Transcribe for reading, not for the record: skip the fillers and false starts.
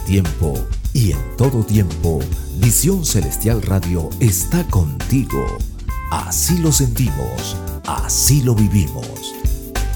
tiempo y en todo tiempo, Visión Celestial Radio está contigo. Así lo sentimos, así lo vivimos.